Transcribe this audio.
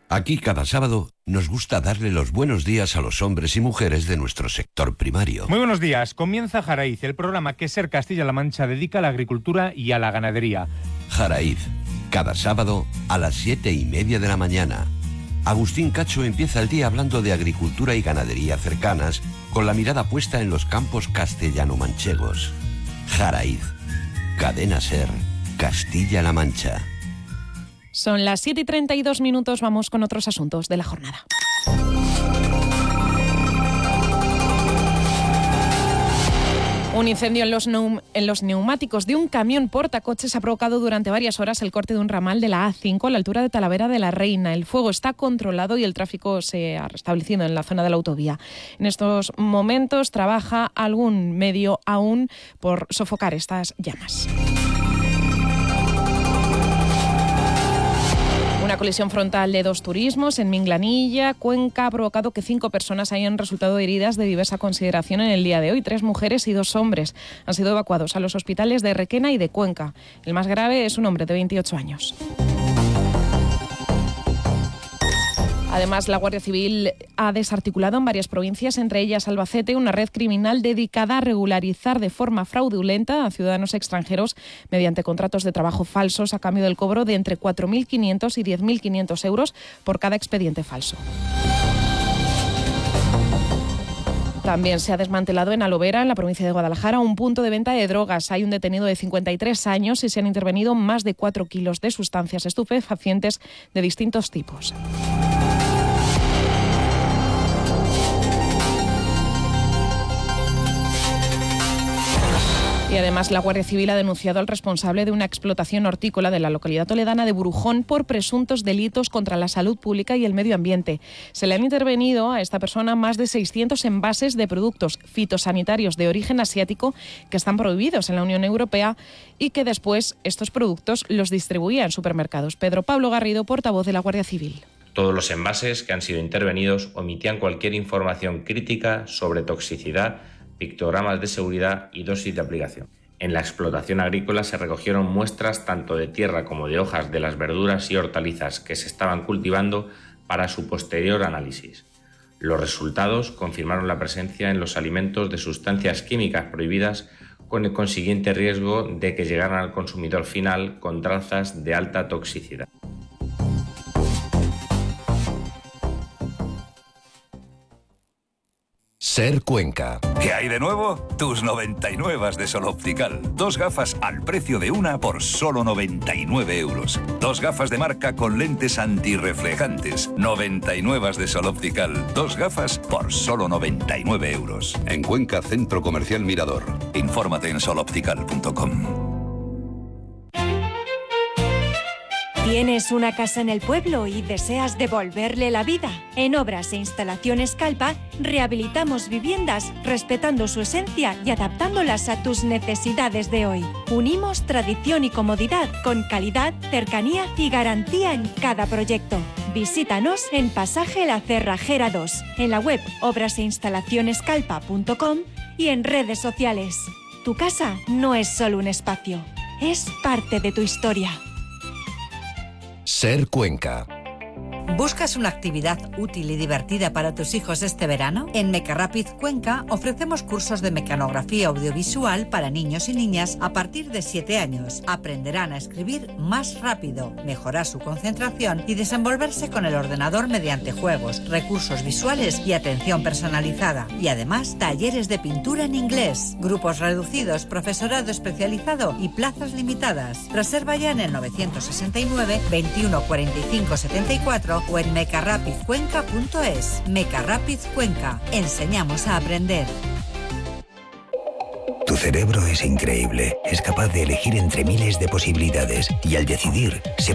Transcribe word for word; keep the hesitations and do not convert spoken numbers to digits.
Aquí cada sábado nos gusta darle los buenos días a los hombres y mujeres de nuestro sector primario. Muy buenos días. Comienza Jaraíz, el programa que Ser Castilla-La Mancha dedica a la agricultura y a la ganadería. Jaraíz, cada sábado a las siete y media de la mañana. Agustín Cacho empieza el día hablando de agricultura y ganadería cercanas, con la mirada puesta en los campos castellano-manchegos. Jaraíz, Cadena Ser, Castilla-La Mancha. Son las siete y treinta y dos minutos, vamos con otros asuntos de la jornada. Un incendio en los, neum- en los neumáticos de un camión portacoches ha provocado durante varias horas el corte de un ramal de la A cinco a la altura de Talavera de la Reina. El fuego está controlado y el tráfico se ha restablecido en la zona de la autovía. En estos momentos trabaja algún medio aún por sofocar estas llamas. Una colisión frontal de dos turismos en Minglanilla, Cuenca, ha provocado que cinco personas hayan resultado heridas de diversa consideración en el día de hoy. Tres mujeres y dos hombres han sido evacuados a los hospitales de Requena y de Cuenca. El más grave es un hombre de veintiocho años. Además, la Guardia Civil ha desarticulado en varias provincias, entre ellas Albacete, una red criminal dedicada a regularizar de forma fraudulenta a ciudadanos extranjeros mediante contratos de trabajo falsos a cambio del cobro de entre cuatro mil quinientos y diez mil quinientos euros por cada expediente falso. También se ha desmantelado en Alovera, en la provincia de Guadalajara, un punto de venta de drogas. Hay un detenido de cincuenta y tres años y se han intervenido más de cuatro kilos de sustancias estupefacientes de distintos tipos. Y además la Guardia Civil ha denunciado al responsable de una explotación hortícola de la localidad toledana de Burujón por presuntos delitos contra la salud pública y el medio ambiente. Se le han intervenido a esta persona más de seiscientos envases de productos fitosanitarios de origen asiático que están prohibidos en la Unión Europea y que después estos productos los distribuía en supermercados. Pedro Pablo Garrido, portavoz de la Guardia Civil. Todos los envases que han sido intervenidos omitían cualquier información crítica sobre toxicidad, pictogramas de seguridad y dosis de aplicación. En la explotación agrícola se recogieron muestras tanto de tierra como de hojas de las verduras y hortalizas que se estaban cultivando para su posterior análisis. Los resultados confirmaron la presencia en los alimentos de sustancias químicas prohibidas, con el consiguiente riesgo de que llegaran al consumidor final con trazas de alta toxicidad. Ser Cuenca. ¿Qué hay de nuevo? Tus noventa y nueve de Sol Optical. Dos gafas al precio de una por solo noventa y nueve euros. Dos gafas de marca con lentes antirreflejantes. noventa y nueve de Sol Optical. Dos gafas por solo noventa y nueve euros. En Cuenca, Centro Comercial Mirador. Infórmate en sol optical punto com. ¿Tienes una casa en el pueblo y deseas devolverle la vida? En Obras e Instalaciones Calpa rehabilitamos viviendas respetando su esencia y adaptándolas a tus necesidades de hoy. Unimos tradición y comodidad con calidad, cercanía y garantía en cada proyecto. Visítanos en Pasaje La Cerrajera dos, en la web obras e instalaciones calpa punto com y en redes sociales. Tu casa no es solo un espacio, es parte de tu historia. Ser Cuenca. ¿Buscas una actividad útil y divertida para tus hijos este verano? En Mecarapid Cuenca ofrecemos cursos de mecanografía audiovisual para niños y niñas a partir de siete años. Aprenderán a escribir más rápido, mejorar su concentración y desenvolverse con el ordenador mediante juegos, recursos visuales y atención personalizada. Y además, talleres de pintura en inglés, grupos reducidos, profesorado especializado y plazas limitadas. Reserva ya en el novecientos sesenta y nueve, veintiuno cuarenta y cinco setenta y cuatro o en mecarapid cuenca punto es. Mecarapid Cuenca. Enseñamos a aprender. Tu cerebro es increíble. Es capaz de elegir entre miles de posibilidades y al decidir se